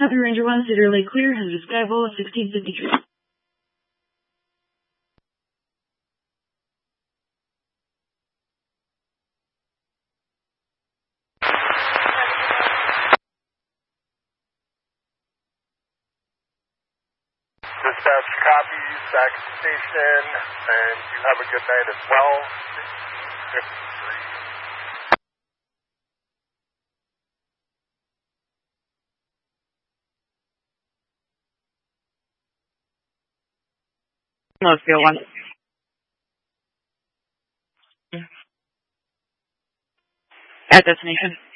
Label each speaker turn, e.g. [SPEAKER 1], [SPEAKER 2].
[SPEAKER 1] Copy Ranger 1, Cedar Lake clear, hazardous skyfall 1653.
[SPEAKER 2] Dispatch copy, back at the station, and you have a good night as well. 653.
[SPEAKER 3] Northfield 1. At destination.